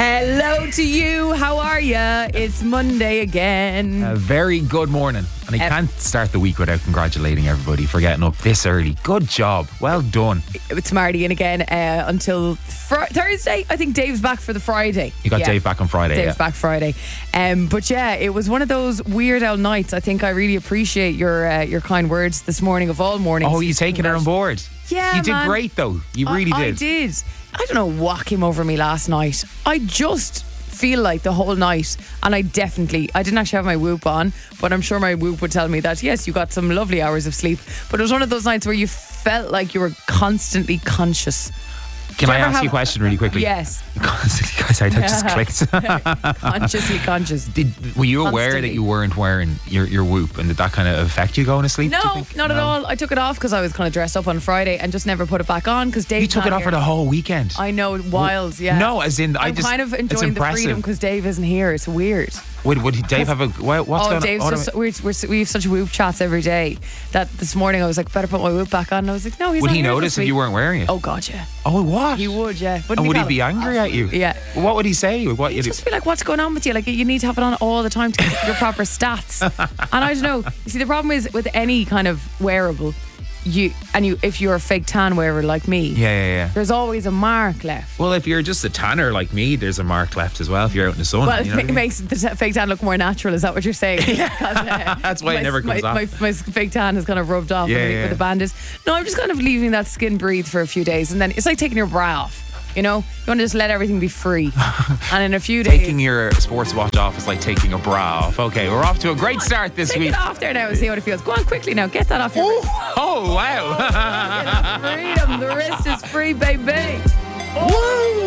Hello to you. How are you? It's Monday again. A very good morning. And I can't start the week without congratulating everybody for getting up this early. Good job. Well done. It's Marty in again until Thursday. I think Dave's back for the Friday. You got Dave back on Friday. Dave's back Friday. But yeah, it was one of those Weird Al nights. I think I really appreciate your kind words this morning of all mornings. Oh, you taking it on board? Yeah, you did man. Great though. You really did. I did. I don't know what came over me last night. I just feel like the whole night, and I didn't actually have my Whoop on, but I'm sure my Whoop would tell me that yes, you got some lovely hours of sleep, but it was one of those nights where you felt like you were constantly conscious. Can I ask you a question really quickly? Yes. Sorry, that just clicked. Consciously conscious. Were you aware that you weren't wearing your Whoop, and did that kind of affect you going to sleep? No, not at all. I took it off because I was kind of dressed up on Friday and just never put it back on because Dave. You took it off for the whole weekend. I know, wild, yeah. No, as in I'm kind of enjoying the freedom because Dave isn't here. It's weird. Would Dave have a what's going Dave's on? just, we have such Whoop chats every day that this morning I was like, better put my Whoop back on, and I was like, no, he's would not he here notice if you weren't wearing it? Oh God, yeah. Oh, what? He would, yeah. And would he be angry at you? Yeah. What would he say? He'd just be like, what's going on with you? Like, you need to have it on all the time to get your proper stats. And I don't know. You see, the problem is with any kind of wearable, if you're a fake tan wearer like me, yeah, there's always a mark left. Well, if you're just a tanner like me, there's a mark left as well if you're out in the sun. Well, you know it makes the fake tan look more natural. Is that what you're saying? That's why it never comes off. My fake tan is kind of rubbed off with the bandage. No, I'm just kind of leaving that skin breathe for a few days, and then it's like taking your bra off. You know, you want to just let everything be free. And in a few days, taking your sports watch off is like taking a bra off. Okay, we're off to a great start this week. Take it off there now and see what it feels. Go on quickly now. Get that off your wrist. Oh, wow. Freedom. The wrist is free, baby. Woo!